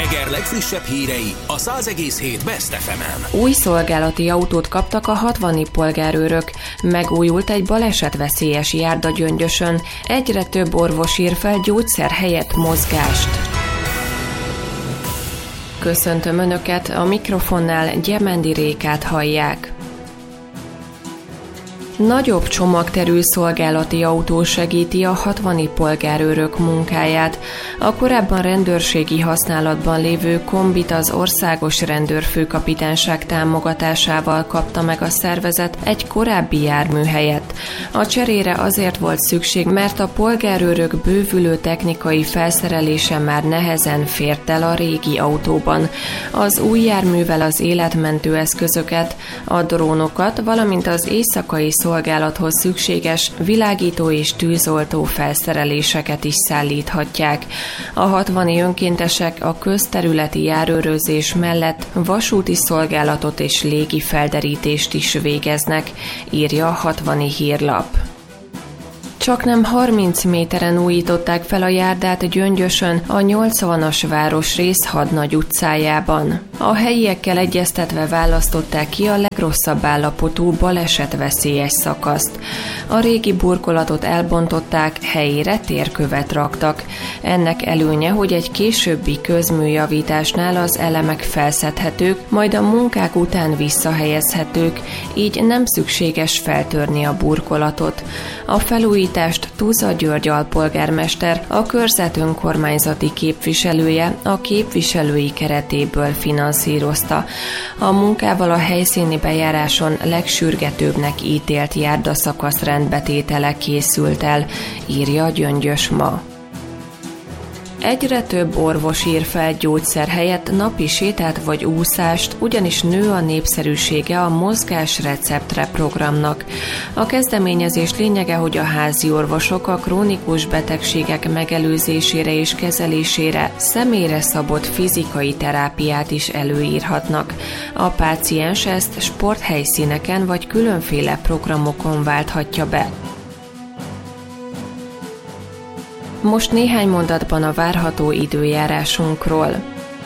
Eger legfrissebb hírei a 100,7 Best FM-en. Új szolgálati autót kaptak a 60 polgárőrök. Megújult egy balesetveszélyes járda Gyöngyösön. Egyre több orvos ír fel gyógyszer helyett mozgást. Köszöntöm Önöket, a mikrofonnál Gyemendi Rékát hallják. Nagyobb csomagterű szolgálati autó segíti a 60 polgárőrök munkáját. A korábban rendőrségi használatban lévő kombit az Országos Rendőrfőkapitányság támogatásával kapta meg a szervezet egy korábbi jármű helyett. A cserére azért volt szükség, mert a polgárőrök bővülő technikai felszerelése már nehezen fért el a régi autóban. Az új járművel az életmentő eszközöket, a drónokat, valamint az éjszakai szolgálathoz szükséges világító és tűzoltó felszereléseket is szállíthatják. A 60 önkéntesek a közterületi járőrözés mellett vasúti szolgálatot és légi felderítést is végeznek, írja a 60 hírlap. Csaknem 30 méteren újították fel a járdát Gyöngyösön, a 80-as városrész Hadnagy utcájában. A helyiekkel egyeztetve választották ki a legrosszabb állapotú balesetveszélyes szakaszt. A régi burkolatot elbontották, helyére térkövet raktak. Ennek előnye, hogy egy későbbi közműjavításnál az elemek felszedhetők, majd a munkák után visszahelyezhetők, így nem szükséges feltörni a burkolatot. A felújítást Tuza György alpolgármester, a körzet önkormányzati képviselője a képviselői keretéből finanszírozta. A munkával a helyszíni bejáráson legsürgetőbbnek ítélt járdaszakasz rendbetétele készült el, írja Gyöngyös ma. Egyre több orvos ír fel gyógyszer helyett napi sétát vagy úszást, ugyanis nő a népszerűsége a Mozgás receptre programnak. A kezdeményezés lényege, hogy a házi orvosok a krónikus betegségek megelőzésére és kezelésére személyre szabott fizikai terápiát is előírhatnak. A páciens ezt sporthelyszíneken vagy különféle programokon válthatja be. Most néhány mondatban a várható időjárásunkról.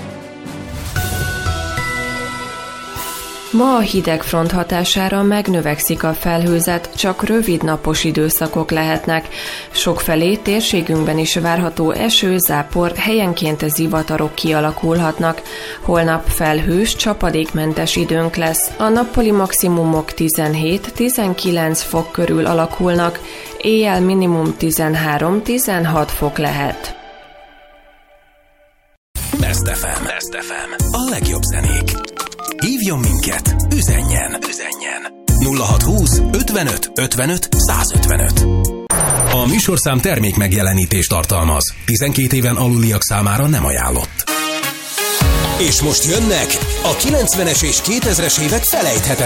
Ma a hidegfront hatására megnövekszik a felhőzet, csak rövid napos időszakok lehetnek. Sokfelé térségünkben is várható eső, zápor, helyenként zivatarok kialakulhatnak. Holnap felhős, csapadékmentes időnk lesz. A nappali maximumok 17-19 fok körül alakulnak, éjjel minimum 13-16 fok lehet. Best FM. A legjobb zenék. Hívjon minket, üzenjen. 0620 55 55 155. A műsorszám termék megjelenítést tartalmaz. 12 éven aluliak számára nem ajánlott. És most jönnek a 90-es és 2000-es évek felejthetetlen